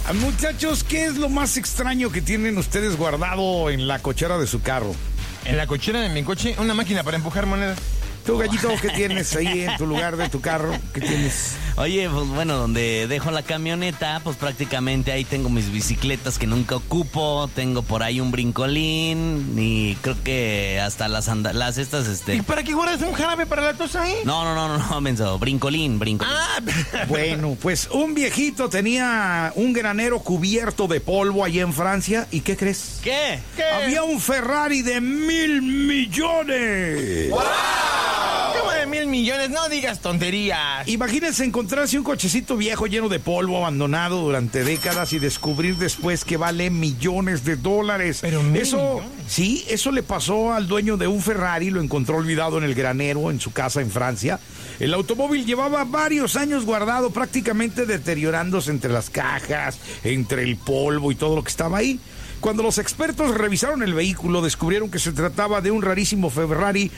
Muchachos, ¿qué es lo más extraño que tienen ustedes guardado en la cochera de su carro? En la cochera de mi coche, una máquina para empujar monedas. Tú, Gallito, ¿qué tienes ahí en tu lugar de tu carro? ¿Qué tienes? Oye, pues bueno, donde dejo la camioneta, pues prácticamente ahí tengo mis bicicletas que nunca ocupo, tengo por ahí un brincolín y creo que hasta las estas, ¿Y para qué guardas un jarabe para la tos ahí? No, menso, brincolín. Ah, Bueno, pues un viejito tenía un granero cubierto de polvo allá en Francia, ¿y qué crees? ¿Qué? Había un Ferrari de 1,000 millones. ¡Wow! ¿Cómo de 1,000 millones? No digas tonterías. Imagínense encontrarse un cochecito viejo lleno de polvo, abandonado durante décadas y descubrir después que vale millones de dólares. Pero 1,000 eso, millones. sí, eso le pasó al dueño de un Ferrari, lo encontró olvidado en el granero en su casa en Francia. El automóvil llevaba varios años guardado, prácticamente deteriorándose entre las cajas, entre el polvo y todo lo que estaba ahí. Cuando los expertos revisaron el vehículo, descubrieron que se trataba de un rarísimo Ferrari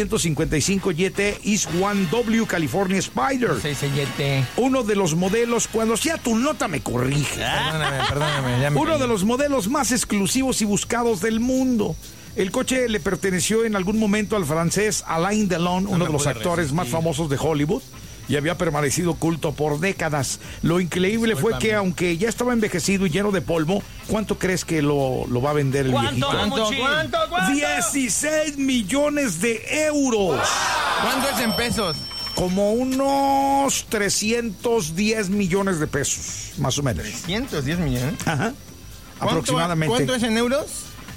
255 GT East 1W California Spider. Uno de los modelos, cuando sea tu nota me corrige. Perdóname. Ya me Uno caí. de los modelos más exclusivos y buscados del mundo. El coche le perteneció en algún momento al francés Alain Delon, uno de los pude actores más resistir. famosos de Hollywood, y había permanecido oculto por décadas. Lo increíble fue que, aunque ya estaba envejecido y lleno de polvo, ¿cuánto crees que lo va a vender el viejito? ¿Cuánto? ¿Cuánto? 16 millones de euros. ¿Cuánto es en pesos? Como unos 310 millones de pesos, más o menos. 110 millones. Ajá. ¿Cuánto- Aproximadamente. ¿Cuánto es en euros?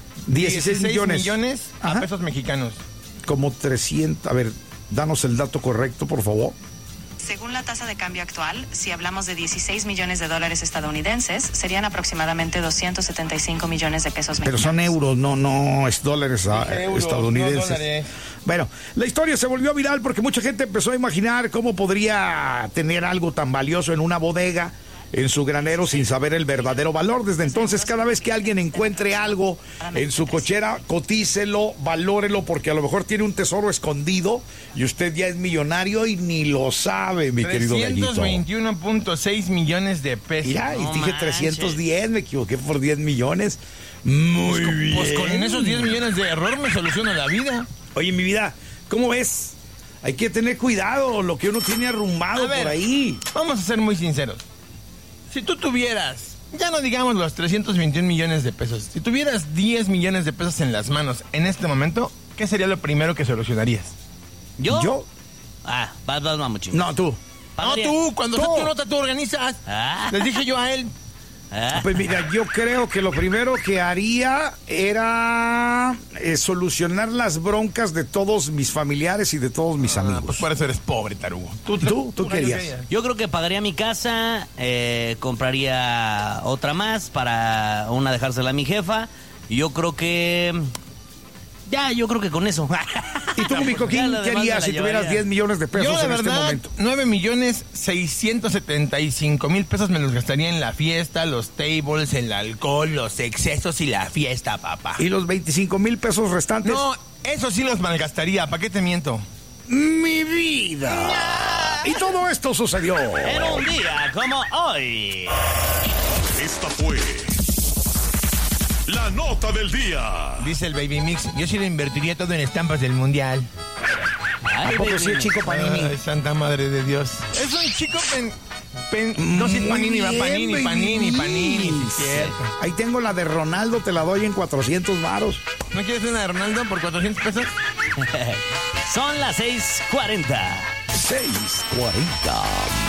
16 millones. a Ajá. pesos mexicanos. Como 300. A ver, danos el dato correcto, por favor. Según la tasa de cambio actual, si hablamos de 16 millones de dólares estadounidenses, serían aproximadamente 275 millones de pesos Pero mexicanos. son euros, no es dólares Euros, estadounidenses. no dólares. Bueno, la historia se volvió viral porque mucha gente empezó a imaginar cómo podría tener algo tan valioso en una bodega, en su granero, sin saber el verdadero valor. Desde entonces, cada vez que alguien encuentre algo en su cochera, cotícelo, valórelo, porque a lo mejor tiene un tesoro escondido y usted ya es millonario y ni lo sabe, mi querido Gallito. 321.6 millones de pesos. Mira, y No dije manches. 310, me equivoqué por 10 millones. Muy bien. Pues con esos 10 millones de error me soluciono la vida. Oye, mi vida, ¿cómo ves? Hay que tener cuidado, lo que uno tiene arrumbado A ver. por ahí. Vamos a ser muy sinceros. Si tú tuvieras, ya no digamos los 321 millones de pesos, si tuvieras 10 millones de pesos en las manos en este momento, ¿qué sería lo primero que solucionarías? ¿Yo? Vas, mamuchín. No, tú. No, tú, cuando Tú. sea tu nota, tú organizas. Les dije yo a él. Pues mira, yo creo que lo primero que haría era solucionar las broncas de todos mis familiares y de todos mis amigos. Pues por eso eres pobre, tarugo. ¿Tú querías? Yo creo que pagaría mi casa, compraría otra más para una dejársela a mi jefa. Y yo creo que... yo creo que con eso. ¿Y tú, mi Coquín, Ya lo qué demás harías me la si tuvieras llevaría. 10 millones de pesos Yo, la en este verdad, momento? 9,675,000 pesos me los gastaría en la fiesta, los tables, el alcohol, los excesos y la fiesta, papá. ¿Y los 25,000 pesos restantes? No, eso sí los malgastaría, ¿para qué te miento? ¡Mi vida! Y todo esto sucedió En un día como hoy. Esta fue la nota del día. Dice el Baby Mix, yo sí lo invertiría todo en estampas del mundial. ¿A poco sí, chico Panini? Ay, santa madre de Dios. Es un chico no, sí, Panini, va, Panini, Muy Panini, bien, Panini, baby. sí, cierto. Ahí tengo la de Ronaldo, te la doy en 400 varos. ¿No quieres una de Ronaldo por 400 pesos? Son las 6:40. 6:40.